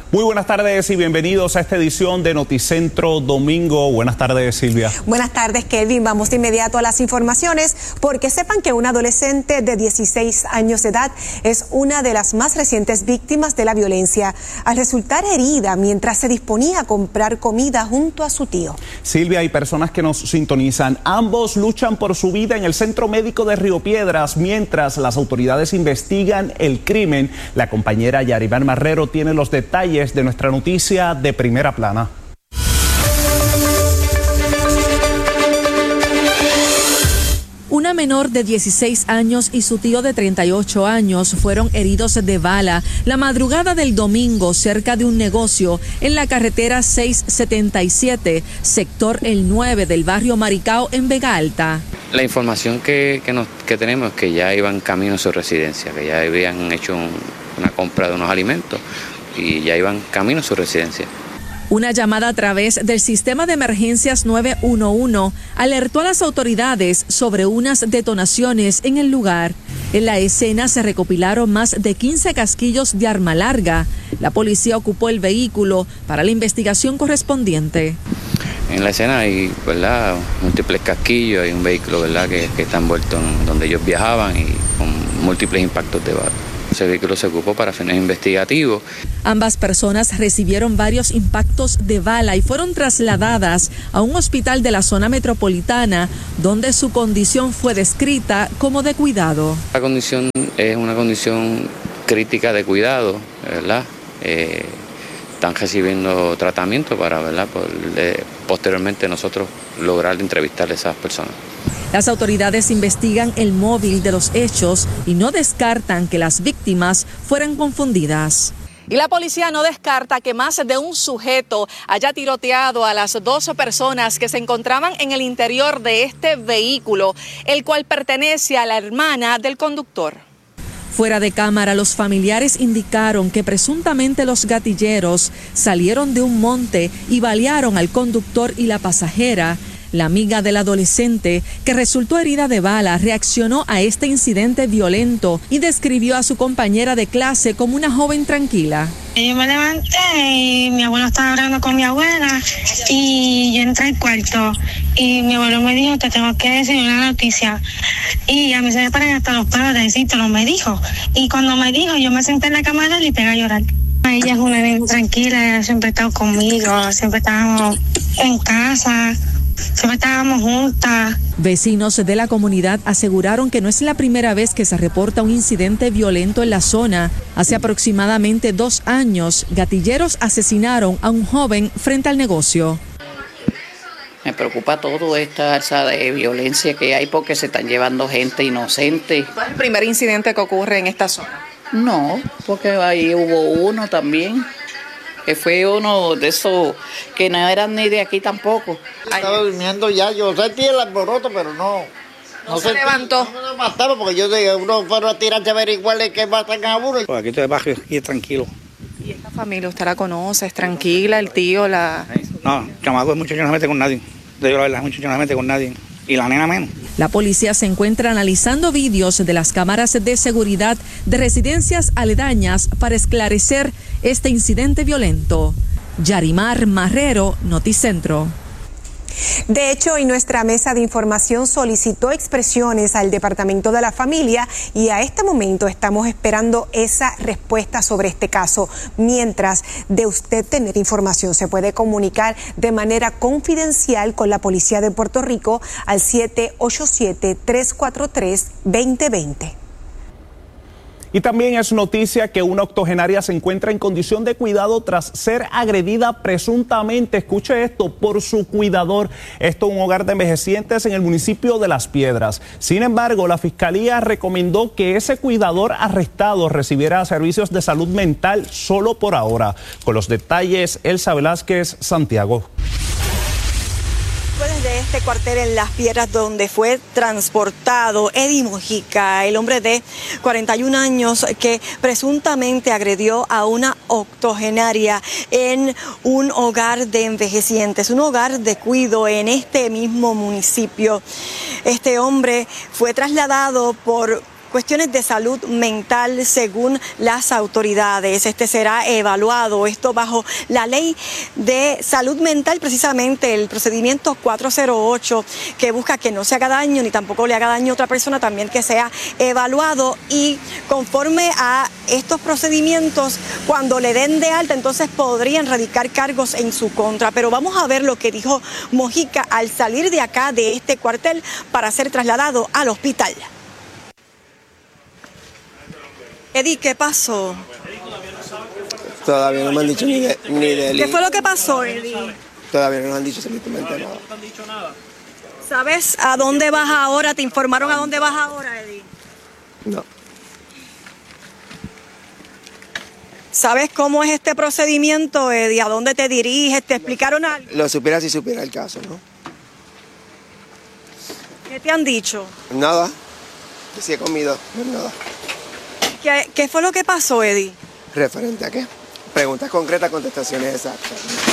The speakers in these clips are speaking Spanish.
Muy buenas tardes y bienvenidos a esta edición de Noticentro Domingo. Buenas tardes, Silvia. Buenas tardes, Kelvin. Vamos de inmediato a las informaciones porque sepan que una adolescente de 16 años de edad es una de las más recientes víctimas de la violencia al resultar herida mientras se disponía a comprar comida junto a su tío. Silvia, hay personas que nos sintonizan. Ambos luchan por su vida en el Centro Médico de Río Piedras mientras las autoridades investigan el crimen. La compañera Yarimar Marrero tiene los detalles de nuestra noticia de primera plana. Una menor de 16 años y su tío de 38 años fueron heridos de bala la madrugada del domingo cerca de un negocio en la carretera 677, sector El 9 del barrio Maricao en Vega Alta. La información que tenemos es que ya iban camino a su residencia, que ya habían hecho una compra de unos alimentos y ya iban camino a su residencia. Una llamada a través del sistema de emergencias 911 alertó a las autoridades sobre unas detonaciones en el lugar. En la escena se recopilaron más de 15 casquillos de arma larga. La policía ocupó el vehículo para la investigación correspondiente. En la escena hay, ¿verdad?, múltiples casquillos, hay un vehículo, ¿verdad?, que está envuelto en donde ellos viajaban y con múltiples impactos de bala. Ese vehículo se ocupó para fines investigativos. Ambas personas recibieron varios impactos de bala y fueron trasladadas a un hospital de la zona metropolitana, donde su condición fue descrita como de cuidado. La condición es una condición crítica de cuidado, ¿verdad? Están recibiendo tratamiento para, ¿verdad?, posteriormente nosotros lograr entrevistar a esas personas. Las autoridades investigan el móvil de los hechos y no descartan que las víctimas fueran confundidas. Y la policía no descarta que más de un sujeto haya tiroteado a las 12 personas que se encontraban en el interior de este vehículo, el cual pertenece a la hermana del conductor. Fuera de cámara, los familiares indicaron que presuntamente los gatilleros salieron de un monte y balearon al conductor y la pasajera. La amiga del adolescente, que resultó herida de bala, reaccionó a este incidente violento y describió a su compañera de clase como una joven tranquila. Yo me levanté y mi abuelo estaba hablando con mi abuela y yo entré al cuarto y mi abuelo me dijo: te tengo que decir una noticia. Y a mí se me paran hasta los pelos de decírtelo, me dijo. Y cuando me dijo, yo me senté en la cama de él y pegué a llorar. Ella es una niña tranquila, ella siempre ha estado conmigo, siempre estábamos en casa. Siempre estábamos juntas. Vecinos de la comunidad aseguraron que no es la primera vez que se reporta un incidente violento en la zona. Hace aproximadamente 2 años, gatilleros asesinaron a un joven frente al negocio. Me preocupa todo esta alza de violencia que hay porque se están llevando gente inocente. ¿Cuál es el primer incidente que ocurre en esta zona? No, porque ahí hubo uno también, que fue uno de esos que no eran ni de aquí tampoco. Estaba durmiendo ya, yo sentí el alboroto, pero no se levantó. No me levantaron porque yo dije, uno fueron a tirarse a averiguar qué matan a uno. Pues aquí estoy debajo y es tranquilo. ¿Y esta familia usted la conoce? ¿Es tranquila? ¿El tío la...? No, chamaco, el muchacho no se mete con nadie. De la verdad, el muchacho no se mete con nadie. Y la nena menos. La policía se encuentra analizando vídeos de las cámaras de seguridad de residencias aledañas para esclarecer este incidente violento. Yarimar Marrero, Noticentro. De hecho, y nuestra mesa de información solicitó expresiones al Departamento de la Familia y a este momento estamos esperando esa respuesta sobre este caso. Mientras de usted tener información, se puede comunicar de manera confidencial con la Policía de Puerto Rico al 787-343-2020. Y también es noticia que una octogenaria se encuentra en condición de cuidado tras ser agredida presuntamente, escuche esto, por su cuidador. Esto es un hogar de envejecientes en el municipio de Las Piedras. Sin embargo, la Fiscalía recomendó que ese cuidador arrestado recibiera servicios de salud mental solo por ahora. Con los detalles, Elsa Velázquez, Santiago. Desde este cuartel en Las Piedras, donde fue transportado Eddie Mojica, el hombre de 41 años que presuntamente agredió a una octogenaria en un hogar de envejecientes, un hogar de cuido en este mismo municipio. Este hombre fue trasladado por cuestiones de salud mental según las autoridades. Este será evaluado, esto bajo la ley de salud mental, precisamente el procedimiento 408, que busca que no se haga daño ni tampoco le haga daño a otra persona, también que sea evaluado, y conforme a estos procedimientos, cuando le den de alta, entonces podrían radicar cargos en su contra. Pero vamos a ver lo que dijo Mojica al salir de acá, de este cuartel, para ser trasladado al hospital. Eddie, ¿qué pasó? Todavía no me han dicho ni de ¿Qué fue lo que pasó, Eddie? Todavía no nos han dicho absolutamente nada. ¿Sabes a dónde vas ahora? ¿Te informaron a dónde vas ahora, Eddie? No. ¿Sabes cómo es este procedimiento, Eddie? ¿A dónde te diriges? ¿Te explicaron algo? Lo supiera si supiera el caso, ¿no? ¿Qué te han dicho? Nada. Que sí he comido, no es nada. ¿Qué fue lo que pasó, Eddie? ¿Referente a qué? Preguntas concretas, contestaciones exactas.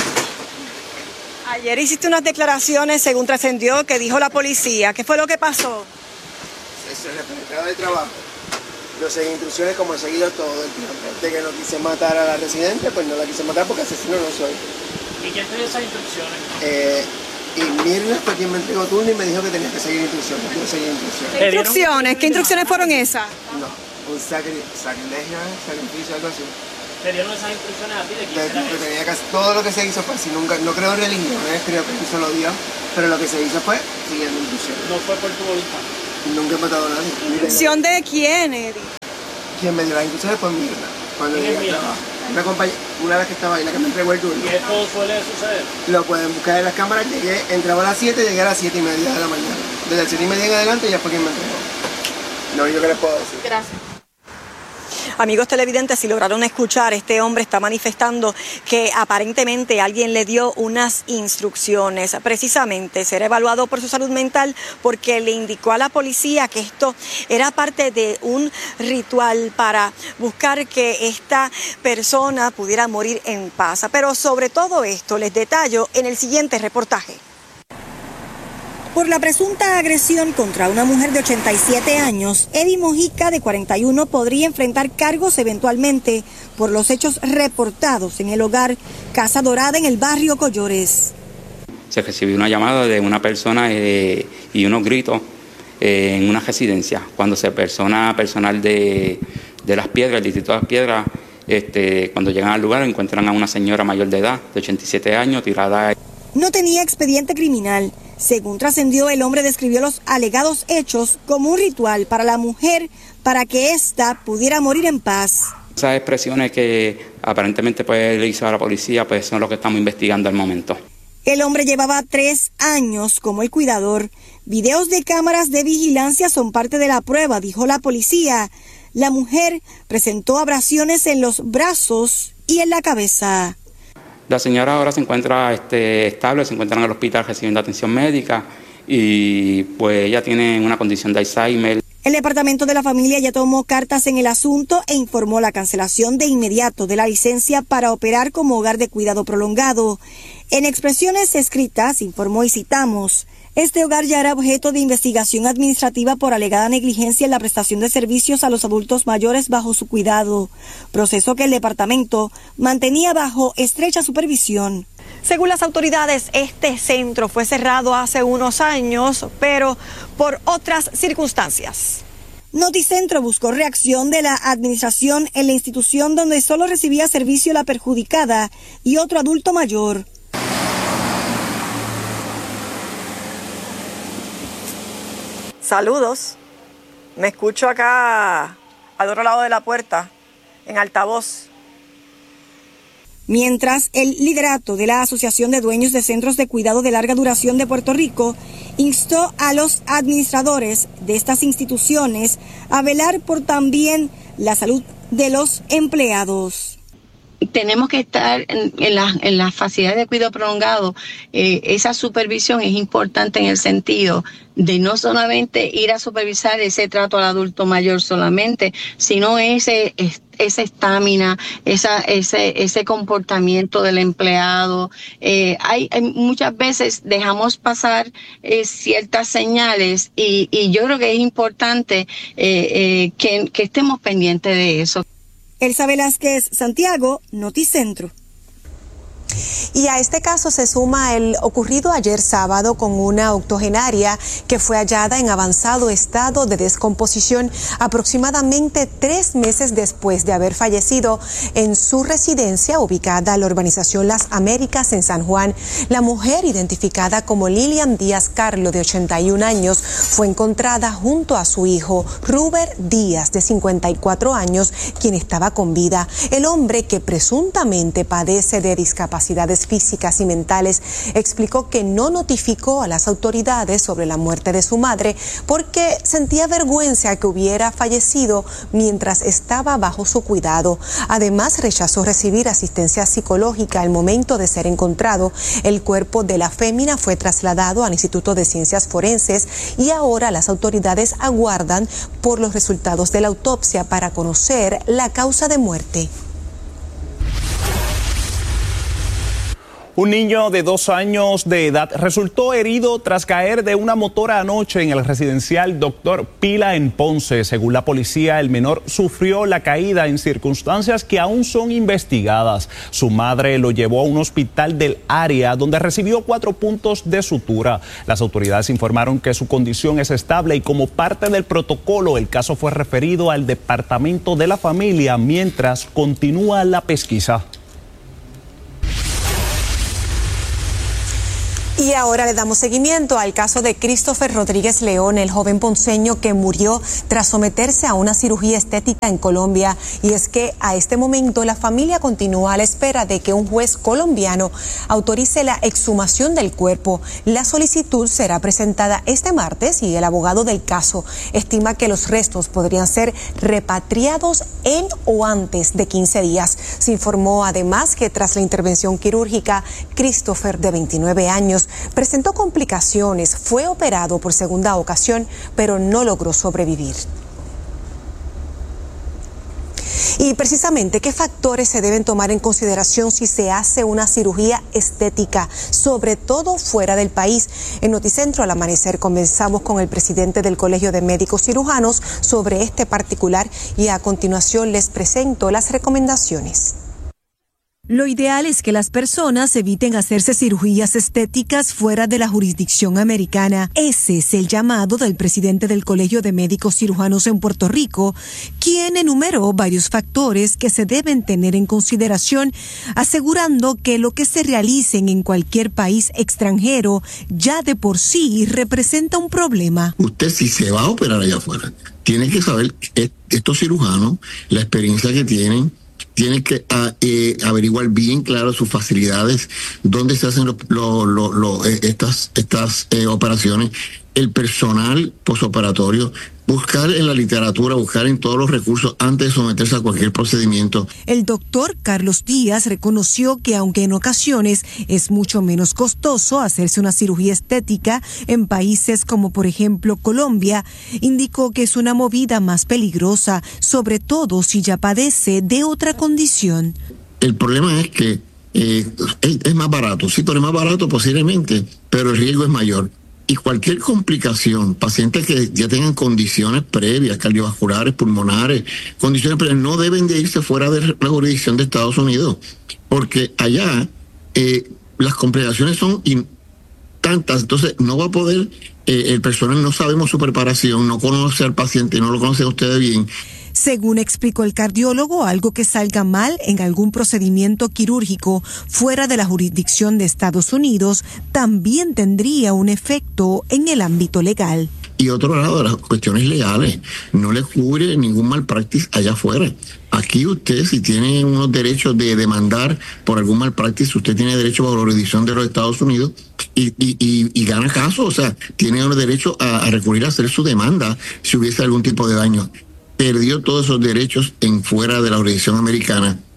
Ayer hiciste unas declaraciones, según trascendió, que dijo la policía. ¿Qué fue lo que pasó? Eso es referente al trabajo. Yo seguí instrucciones como he seguido todo el tiempo. De que no quise matar a la residente, pues no la quise matar porque asesino no soy. ¿Y quién te dio esas instrucciones? Y Mirna fue quien me entregó turno y me dijo que tenía que seguir instrucciones. Yo seguí instrucciones. ¿Qué instrucciones? ¿Qué instrucciones fueron esas? No, un sacrilegio, sacrificio, algo así. ¿Te dieron esas instrucciones a ti de quién era tenía que hacer, todo lo que se hizo fue así. Nunca, no creo en religiones, creo que un solo Dios, pero lo que se hizo fue siguiendo instrucciones. No fue por tu voluntad. Nunca he matado a nadie. ¿Instrucción de quién, Eddie? Quien me dio las instrucciones fue Mirna, cuando llegué al trabajo. Una vez que estaba ahí, la que me entregó el turno. ¿Y esto suele suceder? Lo pueden buscar en las cámaras. Entraba a las 7, llegué a las 7:30 de la mañana. Desde las 7:30 en adelante ya fue quien me entregó. Lo único que les puedo decir. Gracias. Amigos televidentes, si lograron escuchar, este hombre está manifestando que aparentemente alguien le dio unas instrucciones. Precisamente será evaluado por su salud mental porque le indicó a la policía que esto era parte de un ritual para buscar que esta persona pudiera morir en paz. Pero sobre todo esto les detallo en el siguiente reportaje. Por la presunta agresión contra una mujer de 87 años, Eddie Mojica, de 41, podría enfrentar cargos eventualmente por los hechos reportados en el hogar Casa Dorada en el barrio Collores. Se recibió una llamada de una persona y unos gritos en una residencia. Cuando personal de Las Piedras, el distrito de Las Piedras, cuando llegan al lugar encuentran a una señora mayor de edad, de 87 años, tirada. No tenía expediente criminal. Según trascendió, el hombre describió los alegados hechos como un ritual para la mujer para que ésta pudiera morir en paz. Esas expresiones que aparentemente le hizo a la policía pues son lo que estamos investigando al momento. El hombre llevaba 3 años como el cuidador. Videos de cámaras de vigilancia son parte de la prueba, dijo la policía. La mujer presentó abrasiones en los brazos y en la cabeza. La señora ahora se encuentra estable, se encuentra en el hospital recibiendo atención médica y pues ella tiene una condición de Alzheimer. El departamento de la familia ya tomó cartas en el asunto e informó la cancelación de inmediato de la licencia para operar como hogar de cuidado prolongado. En expresiones escritas informó y citamos: este hogar ya era objeto de investigación administrativa por alegada negligencia en la prestación de servicios a los adultos mayores bajo su cuidado, proceso que el departamento mantenía bajo estrecha supervisión. Según las autoridades, este centro fue cerrado hace unos años, pero por otras circunstancias. Noticentro buscó reacción de la administración en la institución donde solo recibía servicio la perjudicada y otro adulto mayor. Saludos. Me escucho acá al otro lado de la puerta, en altavoz. Mientras el liderato de la Asociación de Dueños de Centros de Cuidado de Larga Duración de Puerto Rico instó a los administradores de estas instituciones a velar por también la salud de los empleados. tenemos que estar en las facilidades de cuidado prolongado. Esa supervisión es importante en el sentido de no solamente ir a supervisar ese trato al adulto mayor solamente, sino esa estamina, ese comportamiento del empleado. Hay muchas veces dejamos pasar ciertas señales y yo creo que es importante que estemos pendientes de eso. Elsa Velázquez, Santiago, Noticentro. Y a este caso se suma el ocurrido ayer sábado con una octogenaria que fue hallada en avanzado estado de descomposición aproximadamente 3 meses después de haber fallecido en su residencia ubicada en la urbanización Las Américas en San Juan. La mujer, identificada como Lilian Díaz Carlo, de 81 años, fue encontrada junto a su hijo, Ruber Díaz, de 54 años, quien estaba con vida. El hombre, que presuntamente padece de discapacidades físicas y mentales, explicó que no notificó a las autoridades sobre la muerte de su madre porque sentía vergüenza que hubiera fallecido mientras estaba bajo su cuidado. Además, rechazó recibir asistencia psicológica al momento de ser encontrado. El cuerpo de la fémina fue trasladado al Instituto de Ciencias Forenses y ahora las autoridades aguardan por los resultados de la autopsia para conocer la causa de muerte. Un niño de 2 años de edad resultó herido tras caer de una motora anoche en el residencial Dr. Pila en Ponce. Según la policía, el menor sufrió la caída en circunstancias que aún son investigadas. Su madre lo llevó a un hospital del área donde recibió 4 puntos de sutura. Las autoridades informaron que su condición es estable y como parte del protocolo, el caso fue referido al Departamento de la Familia mientras continúa la pesquisa. Y ahora le damos seguimiento al caso de Christopher Rodríguez León, el joven ponceño que murió tras someterse a una cirugía estética en Colombia. Y es que a este momento la familia continúa a la espera de que un juez colombiano autorice la exhumación del cuerpo. La solicitud será presentada este martes y el abogado del caso estima que los restos podrían ser repatriados en o antes de 15 días. Se informó además que tras la intervención quirúrgica, Christopher, de 29 años, presentó complicaciones, fue operado por segunda ocasión, pero no logró sobrevivir. Y precisamente, ¿qué factores se deben tomar en consideración si se hace una cirugía estética, sobre todo fuera del país? En Noticentro al amanecer conversamos con el presidente del Colegio de Médicos Cirujanos sobre este particular y a continuación les presento las recomendaciones. Lo ideal es que las personas eviten hacerse cirugías estéticas fuera de la jurisdicción americana. Ese es el llamado del presidente del Colegio de Médicos Cirujanos en Puerto Rico, quien enumeró varios factores que se deben tener en consideración, asegurando que lo que se realicen en cualquier país extranjero ya de por sí representa un problema. Usted, si se va a operar allá afuera, tiene que saber que estos cirujanos, la experiencia que tienen que averiguar bien claro sus facilidades, dónde se hacen estas operaciones, el personal posoperatorio, buscar en la literatura, buscar en todos los recursos antes de someterse a cualquier procedimiento. El doctor Carlos Díaz reconoció que aunque en ocasiones es mucho menos costoso hacerse una cirugía estética en países como por ejemplo Colombia, indicó que es una movida más peligrosa, sobre todo si ya padece de otra condición. El problema es que es más barato, sí, pero es más barato posiblemente, pero el riesgo es mayor. Y cualquier complicación, pacientes que ya tengan condiciones previas, cardiovasculares, pulmonares, condiciones previas, no deben de irse fuera de la jurisdicción de Estados Unidos, porque allá las complicaciones son tantas, entonces no va a poder, el personal no sabemos su preparación, no conoce al paciente, no lo conocen ustedes bien. Según explicó el cardiólogo, algo que salga mal en algún procedimiento quirúrgico fuera de la jurisdicción de Estados Unidos también tendría un efecto en el ámbito legal. Y otro lado, las cuestiones legales, no le cubre ningún malpractice allá afuera. Aquí usted, si tiene unos derechos de demandar por algún malpractice, usted tiene derecho bajo la jurisdicción de los Estados Unidos y gana caso, o sea, tiene un derecho a recurrir a hacer su demanda si hubiese algún tipo de daño. Perdió todos esos derechos en fuera de la jurisdicción americana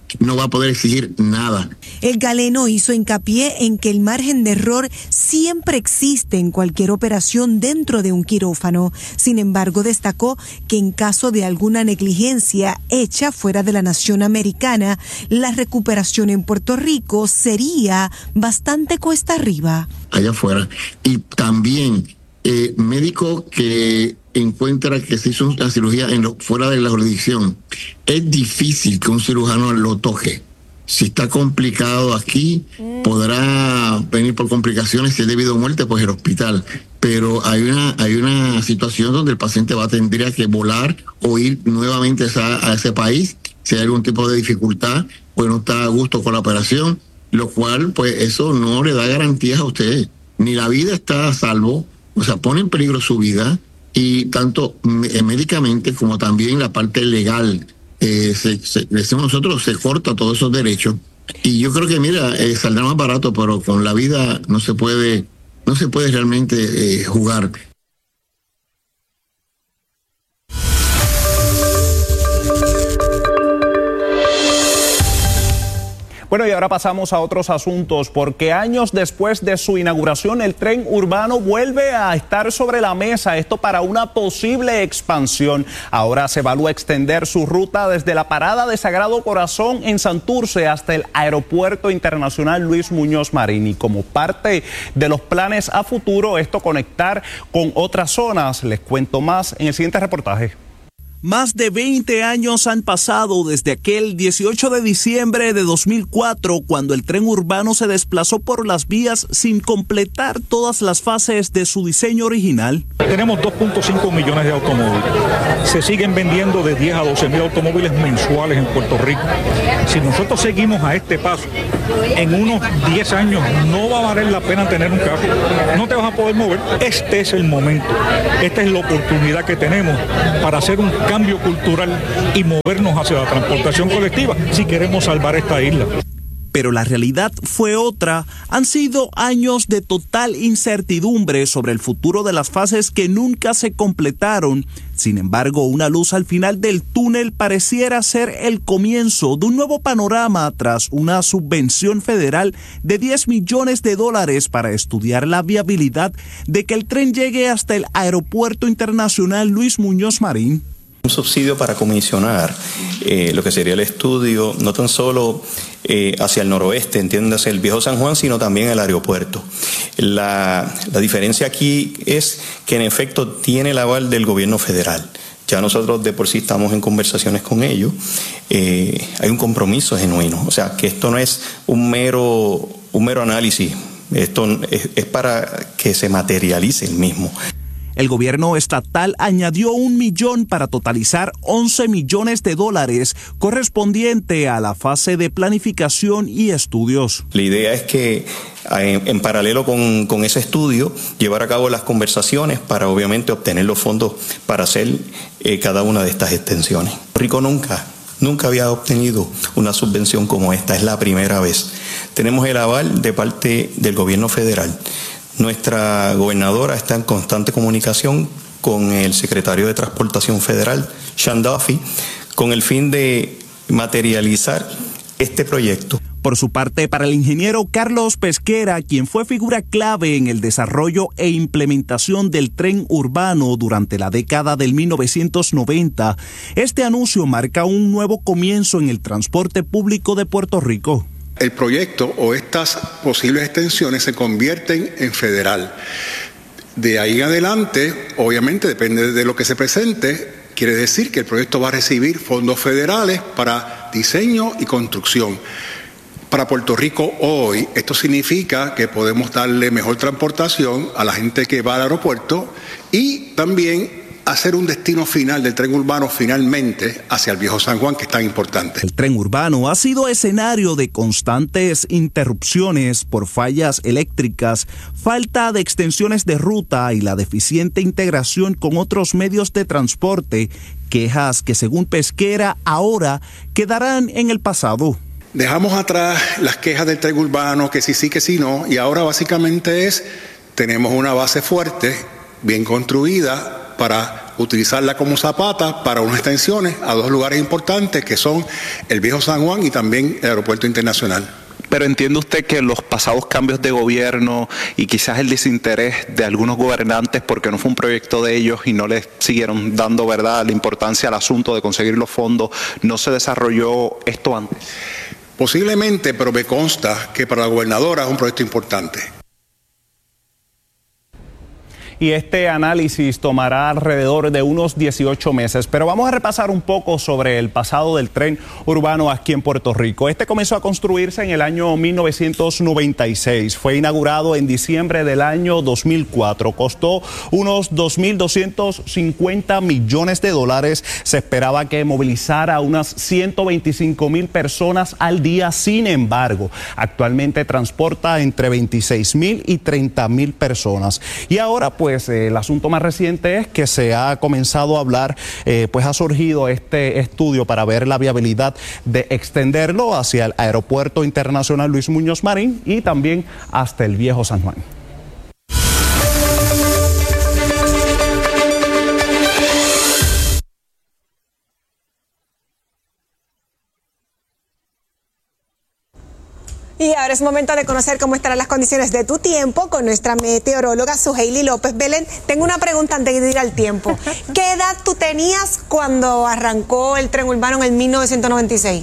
no va a poder exigir nada. El galeno hizo hincapié en que el margen de error siempre existe en cualquier operación dentro de un quirófano. Sin embargo, destacó que en caso de alguna negligencia hecha fuera de la nación americana, la recuperación en Puerto Rico sería bastante cuesta arriba. Allá afuera. Y también médico que encuentra que se hizo una cirugía fuera de la jurisdicción, es difícil que un cirujano lo toque. Si está complicado aquí, podrá venir por complicaciones. Si es debido a muerte, pues el hospital. Pero hay una situación donde el paciente tendría que volar o ir nuevamente a ese país si hay algún tipo de dificultad, pues no está a gusto con la operación, lo cual, pues eso no le da garantías a usted. Ni la vida está a salvo, o sea, pone en peligro su vida, y tanto médicamente como también la parte legal, decimos nosotros, se corta todos esos derechos. Y yo creo que, mira, saldrá más barato, pero con la vida no se puede realmente jugar. Bueno, y ahora pasamos a otros asuntos, porque años después de su inauguración, el tren urbano vuelve a estar sobre la mesa, esto para una posible expansión. Ahora se evalúa extender su ruta desde la parada de Sagrado Corazón en Santurce hasta el Aeropuerto Internacional Luis Muñoz Marín, y como parte de los planes a futuro, esto conectar con otras zonas. Les cuento más en el siguiente reportaje. Más de 20 años han pasado desde aquel 18 de diciembre de 2004, cuando el tren urbano se desplazó por las vías sin completar todas las fases de su diseño original. Tenemos 2.5 millones de automóviles. Se siguen vendiendo de 10 a 12 mil automóviles mensuales en Puerto Rico. Si nosotros seguimos a este paso, en unos 10 años no va a valer la pena tener un carro. No te vas a poder mover. Este es el momento. Esta es la oportunidad que tenemos para hacer un cambio cultural y movernos hacia la transportación colectiva si queremos salvar esta isla. Pero la realidad fue otra. Han sido años de total incertidumbre sobre el futuro de las fases que nunca se completaron. Sin embargo, una luz al final del túnel pareciera ser el comienzo de un nuevo panorama tras una subvención federal de $10 millones para estudiar la viabilidad de que el tren llegue hasta el Aeropuerto Internacional Luis Muñoz Marín. Un subsidio para comisionar lo que sería el estudio, no tan solo hacia el noroeste, entiéndase el viejo San Juan, sino también el aeropuerto. La diferencia aquí es que en efecto tiene el aval del gobierno federal. Ya nosotros de por sí estamos en conversaciones con ellos. Hay un compromiso genuino, o sea, que esto no es un mero análisis, esto es para que se materialice el mismo. El gobierno estatal añadió $1 millón para totalizar $11 millones correspondiente a la fase de planificación y estudios. La idea es que en paralelo con ese estudio, llevar a cabo las conversaciones para obviamente obtener los fondos para hacer cada una de estas extensiones. Puerto Rico nunca había obtenido una subvención como esta, es la primera vez. Tenemos el aval de parte del gobierno federal. Nuestra gobernadora está en constante comunicación con el secretario de Transportación Federal, Sean Duffy, con el fin de materializar este proyecto. Por su parte, para el ingeniero Carlos Pesquera, quien fue figura clave en el desarrollo e implementación del tren urbano durante la década del 1990, este anuncio marca un nuevo comienzo en el transporte público de Puerto Rico. El proyecto o estas posibles extensiones se convierten en federal. De ahí en adelante, obviamente, depende de lo que se presente, quiere decir que el proyecto va a recibir fondos federales para diseño y construcción. Para Puerto Rico hoy, esto significa que podemos darle mejor transportación a la gente que va al aeropuerto y también hacer un destino final del tren urbano finalmente hacia el viejo San Juan, que es tan importante. El tren urbano ha sido escenario de constantes interrupciones por fallas eléctricas, falta de extensiones de ruta y la deficiente integración con otros medios de transporte, quejas que según Pesquera ahora quedarán en el pasado. Dejamos atrás las quejas del tren urbano, que sí, que sí, no, y ahora básicamente tenemos una base fuerte, bien construida, para utilizarla como zapata para unas extensiones a dos lugares importantes que son el Viejo San Juan y también el Aeropuerto Internacional. Pero ¿entiende usted que los pasados cambios de gobierno y quizás el desinterés de algunos gobernantes porque no fue un proyecto de ellos y no les siguieron dando, verdad, la importancia al asunto de conseguir los fondos, no se desarrolló esto antes? Posiblemente, pero me consta que para la gobernadora es un proyecto importante. Y este análisis tomará alrededor de unos 18 meses. Pero vamos a repasar un poco sobre el pasado del tren urbano aquí en Puerto Rico. Este comenzó a construirse en el año 1996. Fue inaugurado en diciembre del año 2004. Costó unos 2.250 millones de dólares. Se esperaba que movilizara unas 125,000 personas al día. Sin embargo, actualmente transporta entre 26,000 y 30,000 personas. Y ahora, pues el asunto más reciente es que se ha comenzado a hablar, pues ha surgido este estudio para ver la viabilidad de extenderlo hacia el Aeropuerto Internacional Luis Muñoz Marín y también hasta el Viejo San Juan. Y ahora es momento de conocer cómo estarán las condiciones de tu tiempo con nuestra meteoróloga Suheili López. Belén, tengo una pregunta antes de ir al tiempo. ¿Qué edad tú tenías cuando arrancó el tren urbano en el 1996?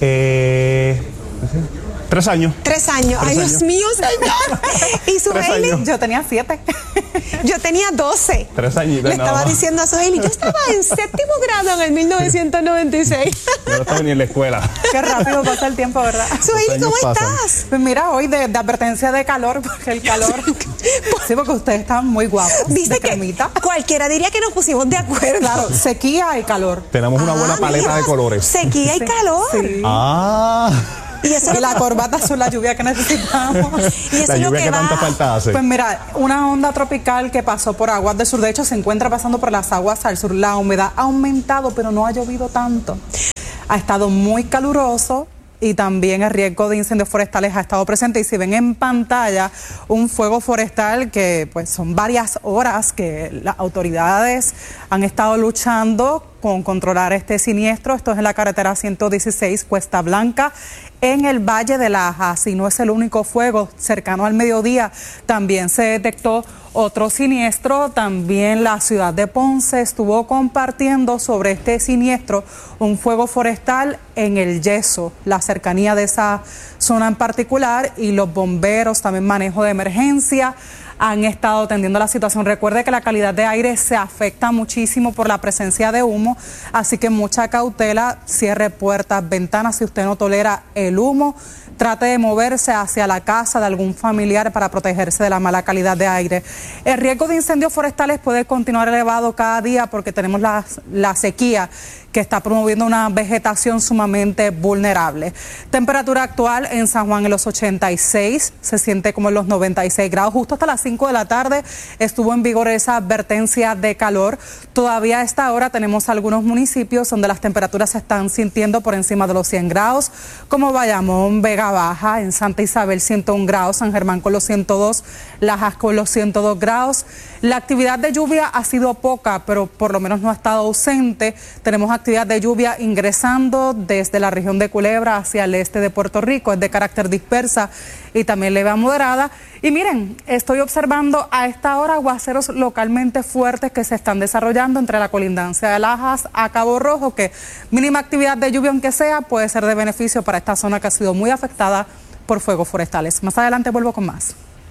3 años. 3 años. Ay, Dios mío, señor. Y Suheili, yo tenía 7. Yo tenía 12. 3 añitos. Le estaba diciendo a Suheili, yo estaba en 7º grado en el 1996. Yo no estaba ni en la escuela. Qué rápido pasa el tiempo, ¿verdad? Suheili, ¿cómo estás? Pues mira, hoy de advertencia de calor, porque el calor... sí, porque ustedes están muy guapos. ¿Viste que cualquiera diría que nos pusimos de acuerdo? Claro, sequía y calor. Tenemos una buena paleta de colores. Sequía y calor. Sí. Y la corbata azul, la lluvia que necesitamos. Y eso la lluvia que tanta falta hace. Pues mira, una onda tropical que pasó por aguas del sur, de hecho se encuentra pasando por las aguas al sur. La humedad ha aumentado, pero no ha llovido tanto. Ha estado muy caluroso y también el riesgo de incendios forestales ha estado presente. Y si ven en pantalla un fuego forestal que pues son varias horas que las autoridades han estado luchando con controlar este siniestro. Esto es en la carretera 116 Cuesta Blanca, en el Valle de Lajas, y no es el único fuego. Cercano al mediodía también se detectó otro siniestro. También la ciudad de Ponce estuvo compartiendo sobre este siniestro un fuego forestal en el Yeso, la cercanía de esa zona en particular, y los bomberos, también manejo de emergencia, han estado atendiendo la situación. Recuerde que la calidad de aire se afecta muchísimo por la presencia de humo, así que mucha cautela, cierre puertas, ventanas. Si usted no tolera el humo, trate de moverse hacia la casa de algún familiar para protegerse de la mala calidad de aire. El riesgo de incendios forestales puede continuar elevado cada día porque tenemos la sequía que está promoviendo una vegetación sumamente vulnerable. Temperatura actual en San Juan en los 86, se siente como en los 96 grados. Justo hasta las 5 de la tarde estuvo en vigor esa advertencia de calor. Todavía a esta hora tenemos algunos municipios donde las temperaturas se están sintiendo por encima de los 100 grados, como Bayamón, Vega Baja, en Santa Isabel 101 grados, San Germán con los 102, Lajas con los 102 grados. La actividad de lluvia ha sido poca, pero por lo menos no ha estado ausente. Tenemos actividad de lluvia ingresando desde la región de Culebra hacia el este de Puerto Rico. Es de carácter dispersa y también leve a moderada. Y miren, estoy observando a esta hora aguaceros localmente fuertes que se están desarrollando entre la colindancia de Lajas a Cabo Rojo, que mínima actividad de lluvia, aunque sea, puede ser de beneficio para esta zona que ha sido muy afectada por fuegos forestales. Más adelante vuelvo con más.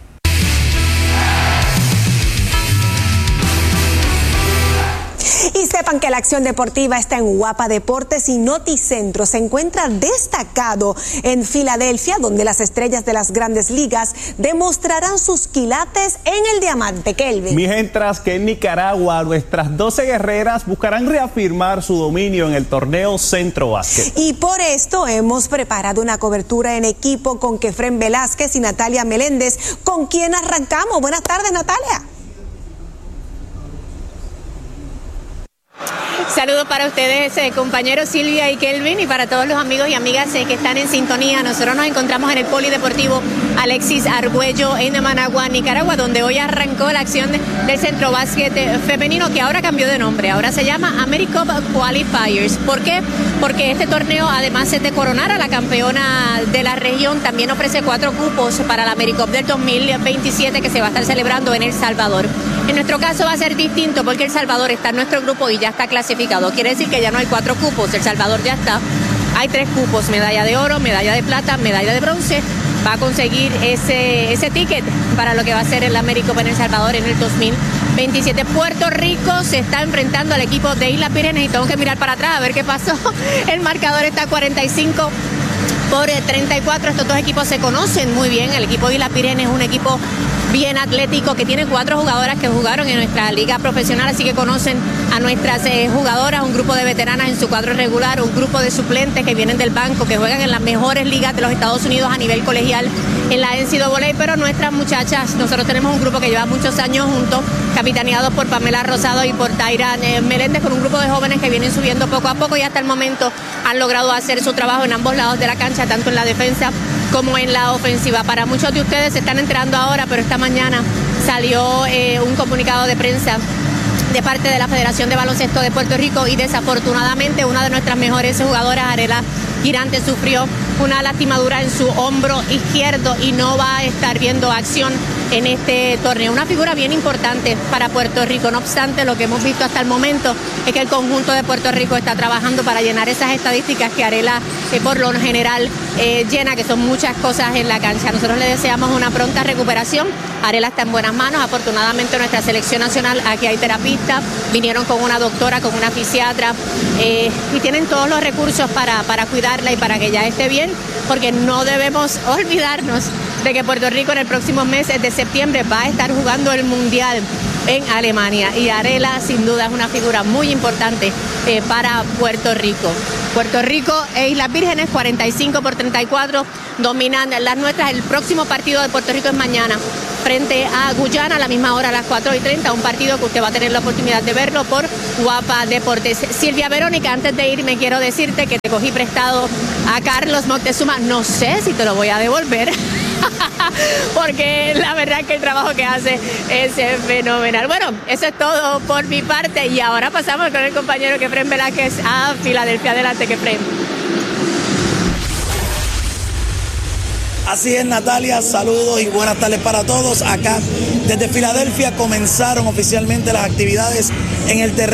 Y sepan que la acción deportiva está en Guapa Deportes y Noticentro. Se encuentra destacado en Filadelfia, donde las estrellas de las grandes ligas demostrarán sus quilates en el diamante. Kelvin. Mientras que en Nicaragua, nuestras 12 guerreras buscarán reafirmar su dominio en el torneo Centro Básquet. Y por esto hemos preparado una cobertura en equipo con Kefren Velázquez y Natalia Meléndez, con quien arrancamos. Buenas tardes, Natalia. Saludos para ustedes, compañeros Silvia y Kelvin, y para todos los amigos y amigas que están en sintonía. Nosotros nos encontramos en el Polideportivo Alexis Argüello en Managua, Nicaragua, donde hoy arrancó la acción del Centro Básquet Femenino, que ahora cambió de nombre. Ahora se llama AmeriCup Qualifiers. ¿Por qué? Porque este torneo, además de coronar a la campeona de la región, también ofrece 4 cupos para la AmeriCup del 2027, que se va a estar celebrando en El Salvador. En nuestro caso va a ser distinto porque El Salvador está en nuestro grupo y ya está clasificado. Quiere decir que ya no hay 4 cupos, El Salvador ya está. Hay 3 cupos, medalla de oro, medalla de plata, medalla de bronce. Va a conseguir ese ticket para lo que va a ser el AmeriCup en El Salvador en el 2027. Puerto Rico se está enfrentando al equipo de Islas Vírgenes y tengo que mirar para atrás a ver qué pasó. El marcador está 45 por 34. Estos dos equipos se conocen muy bien. El equipo de Islas Vírgenes es un equipo bien atlético que tiene 4 jugadoras que jugaron en nuestra liga profesional, así que conocen a nuestras jugadoras, un grupo de veteranas en su cuadro regular, un grupo de suplentes que vienen del banco, que juegan en las mejores ligas de los Estados Unidos a nivel colegial en la NCAA, pero nuestras muchachas, nosotros tenemos un grupo que lleva muchos años juntos, capitaneados por Pamela Rosado y por Taira Meléndez, con un grupo de jóvenes que vienen subiendo poco a poco y hasta el momento han logrado hacer su trabajo en ambos lados de la cancha, tanto en la defensa como en la ofensiva. Para muchos de ustedes se están enterando ahora, pero esta mañana salió un comunicado de prensa de parte de la Federación de Baloncesto de Puerto Rico y desafortunadamente una de nuestras mejores jugadoras, Arela Girante, sufrió una lastimadura en su hombro izquierdo y no va a estar viendo acción en este torneo. Una figura bien importante para Puerto Rico. No obstante, lo que hemos visto hasta el momento es que el conjunto de Puerto Rico está trabajando para llenar esas estadísticas que Arela por lo general llena, que son muchas cosas en la cancha. Nosotros le deseamos una pronta recuperación. Arela está en buenas manos. Afortunadamente nuestra selección nacional, aquí hay terapistas, vinieron con una doctora, con una fisiatra y tienen todos los recursos para cuidarla y para que ella esté bien, porque no debemos olvidarnos de que Puerto Rico en el próximo mes de septiembre va a estar jugando el Mundial en Alemania y Arela sin duda es una figura muy importante para Puerto Rico. Puerto Rico e Islas Vírgenes 45 por 34 dominan las nuestras. El próximo partido de Puerto Rico es mañana frente a Guyana a la misma hora, a las 4:30, un partido que usted va a tener la oportunidad de verlo por Guapa Deportes. Silvia Verónica, antes de irme quiero decirte que te cogí prestado a Carlos Moctezuma, no sé si te lo voy a devolver porque la verdad que el trabajo que hace es fenomenal. Bueno, eso es todo por mi parte y ahora pasamos con el compañero Kefren Velázquez a Filadelfia. Adelante, Kefren. Así es, Natalia, saludos y buenas tardes para todos. Acá desde Filadelfia comenzaron oficialmente las actividades en el terreno